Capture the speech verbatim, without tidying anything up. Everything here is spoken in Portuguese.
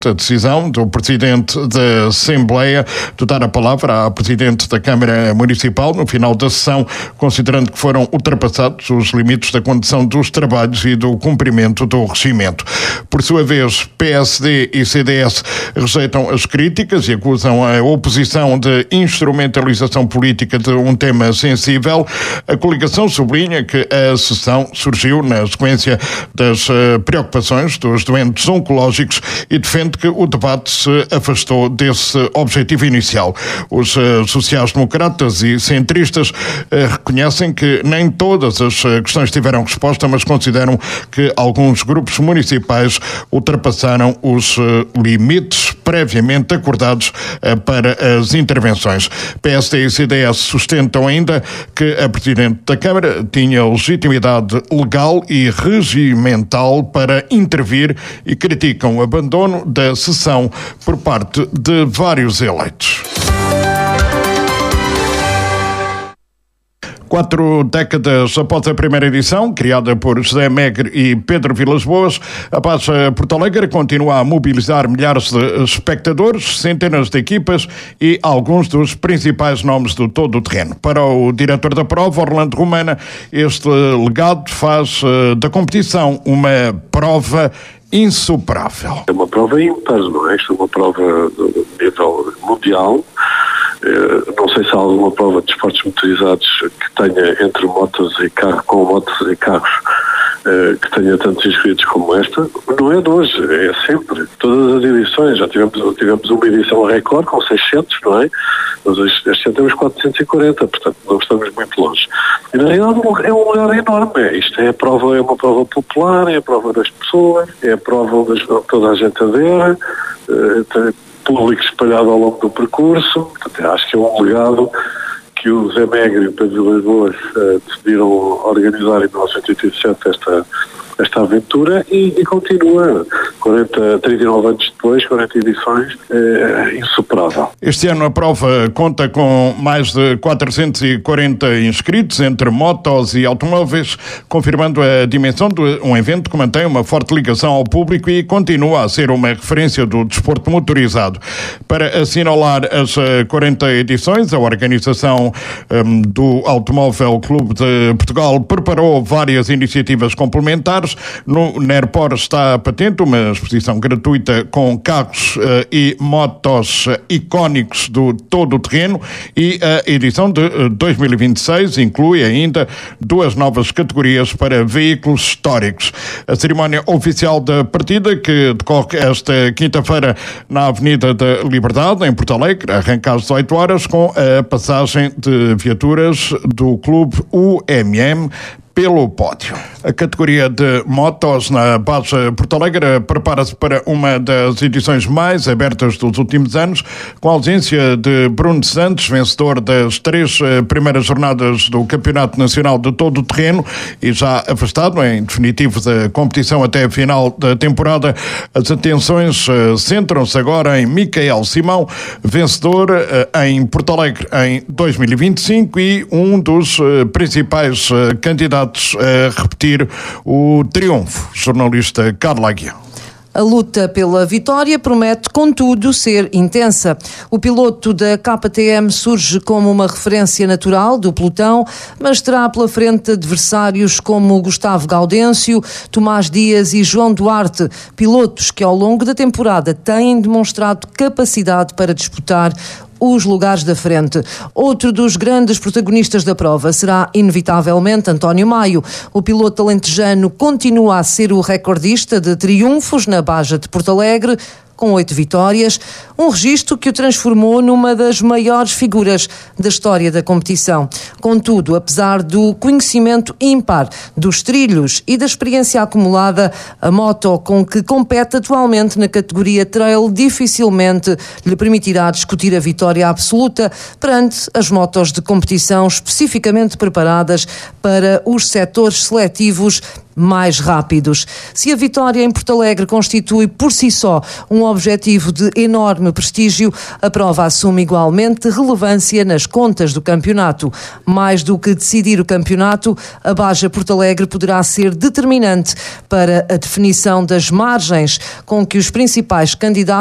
A decisão do Presidente da Assembleia de dar a palavra à Presidente da Câmara Municipal no final da sessão, considerando que foram ultrapassados os limites da condução dos trabalhos e do cumprimento do regimento. Por sua vez, P S D e C D S rejeitam as críticas e acusam a oposição de instrumentalização política de um tema sensível. A coligação sublinha que a sessão surgiu na sequência das preocupações dos doentes oncológicos e defende que o debate se afastou desse objetivo inicial. Os uh, sociais-democratas e centristas uh, reconhecem que nem todas as uh, questões tiveram resposta, mas consideram que alguns grupos municipais ultrapassaram os uh, limites previamente acordados uh, para as intervenções. P S D e C D S sustentam ainda que a Presidente da Câmara tinha legitimidade legal e regimental para intervir e criticam o abandono da sessão por parte de vários eleitos. Quatro décadas após a primeira edição, criada por José Megre e Pedro Vilas Boas, a Baja Porto Alegre continua a mobilizar milhares de espectadores, centenas de equipas e alguns dos principais nomes do todo o terreno. Para o diretor da prova, Orlando Romana, este legado faz uh, da competição uma prova insuperável. É uma prova ímpar, não é? Isto é uma prova de nível mundial. Não sei se há alguma prova de esportes motorizados que tenha entre motos e carros, com motos e carros, que tenha tantos inscritos como esta. Não é de hoje, é sempre. Todas as edições, já tivemos, tivemos uma edição recorde com seiscentos, não é? Mas este ano temos quatrocentos e quarenta, portanto não estamos muito longe. E na realidade é um lugar enorme. Isto é, a prova, é uma prova popular, é a prova das pessoas, é a prova onde toda a gente adere, tem público espalhado ao longo do percurso. Portanto, acho que é um legado que o Zé Megre e o Pedro Vilas Boas uh, decidiram organizar em mil novecentos e oitenta e sete esta, esta aventura e, e continua quarenta, trinta e nove anos depois, quarenta edições, é insuperável. Este ano a prova conta com mais de quatrocentos e quarenta inscritos entre motos e automóveis, confirmando a dimensão de um evento que mantém uma forte ligação ao público e continua a ser uma referência do desporto motorizado. Para assinalar as quarenta edições, a organização um, do Automóvel Clube de Portugal preparou várias iniciativas complementares. No Nerpor está patente uma exposição gratuita com carros uh, e motos uh, icónicos do todo o terreno e a edição de uh, dois mil e vinte e seis inclui ainda duas novas categorias para veículos históricos. A cerimónia oficial da partida, que decorre esta quinta-feira na Avenida da Liberdade, em Porto Alegre, arranca às dezoito horas com a passagem de viaturas do Clube U M M pelo pódio. A categoria de motos na Baja Porto Alegre prepara-se para uma das edições mais abertas dos últimos anos, com a ausência de Bruno Santos, vencedor das três primeiras jornadas do Campeonato Nacional de Todo o Terreno e já afastado em definitivo da competição até a final da temporada. As atenções centram-se agora em Micael Simão, vencedor em Porto Alegre em dois mil e vinte e cinco e um dos principais candidatos a repetir o triunfo. Jornalista Carla Aguiar. A luta pela vitória promete, contudo, ser intensa. O piloto da K T M surge como uma referência natural do pelotão, mas terá pela frente adversários como Gustavo Gaudêncio, Tomás Dias e João Duarte, pilotos que ao longo da temporada têm demonstrado capacidade para disputar os lugares da frente. Outro dos grandes protagonistas da prova será, inevitavelmente, António Maio. O piloto alentejano continua a ser o recordista de triunfos na Baja de Porto Alegre, com oito vitórias, um registro que o transformou numa das maiores figuras da história da competição. Contudo, apesar do conhecimento ímpar dos trilhos e da experiência acumulada, a moto com que compete atualmente na categoria Trail dificilmente lhe permitirá discutir a vitória absoluta perante as motos de competição especificamente preparadas para os setores seletivos mais rápidos. Se a vitória em Porto Alegre constitui por si só um objetivo de enorme prestígio, a prova assume igualmente relevância nas contas do campeonato. Mais do que decidir o campeonato, a Baja Porto Alegre poderá ser determinante para a definição das margens com que os principais candidatos